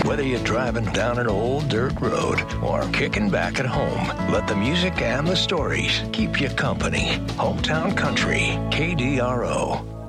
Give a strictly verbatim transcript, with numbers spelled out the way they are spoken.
Whether you're driving down an old dirt road or kicking back at home, let the music and the stories keep you company. Hometown Country, K D R O.